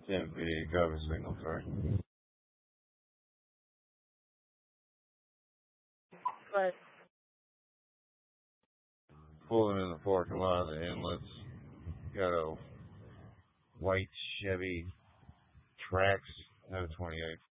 MPD cover signal, sorry. But Pulling in the parking lot of the inlets. Got a white Chevy Trax, no 28